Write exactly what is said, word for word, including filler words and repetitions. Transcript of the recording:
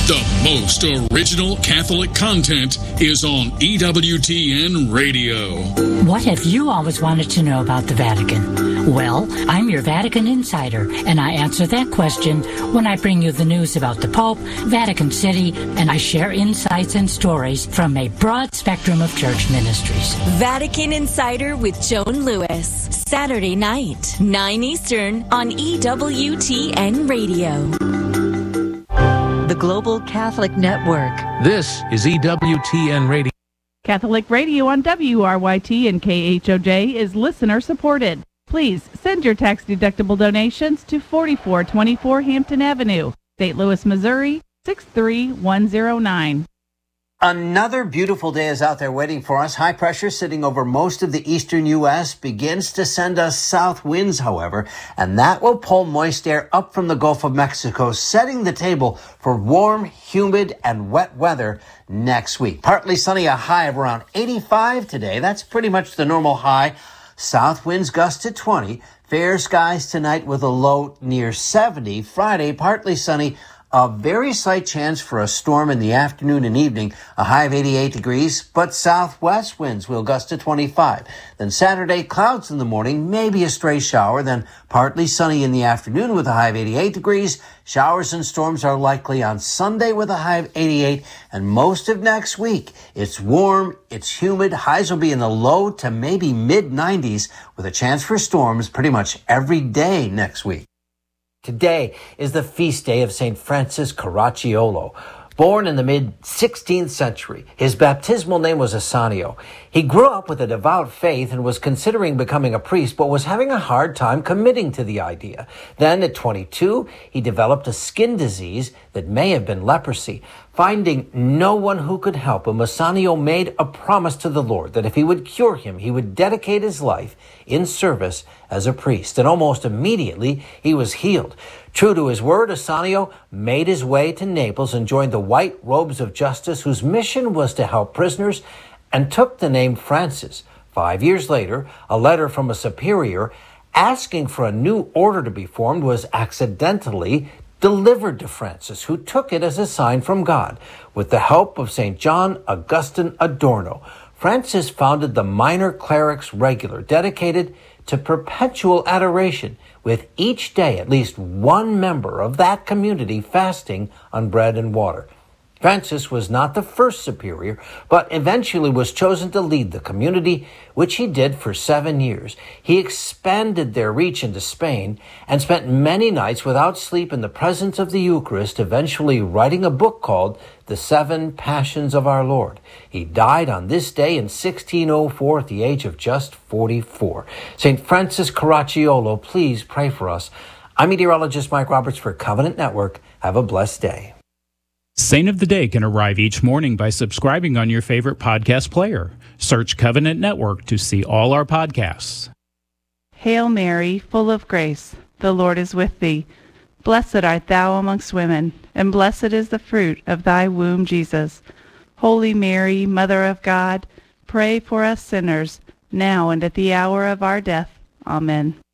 The most original Catholic content is on E W T N Radio. What have you always wanted to know about the Vatican? Well, I'm your Vatican insider, and I answer that question when I bring you the news about the Pope, Vatican City, and I share insights and stories from a broad spectrum of church ministries. Vatican Insider with Joan Lewis. Saturday night, nine Eastern on E W T N Radio. The Global Catholic Network. This is E W T N Radio. Catholic Radio on W R Y T and K H O J is listener supported. Please send your tax-deductible donations to forty-four twenty-four Hampton Avenue, Saint Louis, Missouri, six three one zero nine. Another beautiful day is out there waiting for us. High pressure sitting over most of the eastern U S begins to send us south winds, however, and that will pull moist air up from the Gulf of Mexico, setting the table for warm, humid, and wet weather next week. Partly sunny, a high of around eighty-five today. That's pretty much the normal high. South winds gust to twenty. Fair skies tonight with a low near seventy. Friday, partly sunny. A very slight chance for a storm in the afternoon and evening, a high of eighty-eight degrees, but southwest winds will gust to twenty-five. Then Saturday, clouds in the morning, maybe a stray shower, then partly sunny in the afternoon with a high of eighty-eight degrees. Showers and storms are likely on Sunday with a high of eighty-eight, and most of next week. It's warm, it's humid, highs will be in the low to maybe mid nineties with a chance for storms pretty much every day next week. Today is the feast day of Saint Francis Caracciolo. Born in the mid-sixteenth century, his baptismal name was Ascanio. He grew up with a devout faith and was considering becoming a priest, but was having a hard time committing to the idea. Then at twenty-two, he developed a skin disease that may have been leprosy. Finding no one who could help him, Ascanio made a promise to the Lord that if he would cure him, he would dedicate his life in service as a priest. And almost immediately, he was healed. True to his word, Ascanio made his way to Naples and joined the White Robes of Justice, whose mission was to help prisoners, and took the name Francis. Five years later, a letter from a superior asking for a new order to be formed was accidentally delivered to Francis, who took it as a sign from God. With the help of Saint John Augustine Adorno, Francis founded the Minor Clerics Regular, dedicated to perpetual adoration, with each day at least one member of that community fasting on bread and water. Francis was not the first superior, but eventually was chosen to lead the community, which he did for seven years. He expanded their reach into Spain and spent many nights without sleep in the presence of the Eucharist, eventually writing a book called The Seven Passions of Our Lord. He died on this day in sixteen oh four at the age of just forty-four. Saint Francis Caracciolo, please pray for us. I'm meteorologist Mike Roberts for Covenant Network. Have a blessed day. Saint of the Day can arrive each morning by subscribing on your favorite podcast player. Search Covenant Network to see all our podcasts. Hail Mary, full of grace, the Lord is with thee. Blessed art thou amongst women, and blessed is the fruit of thy womb, Jesus. Holy Mary, Mother of God, pray for us sinners, now and at the hour of our death. Amen.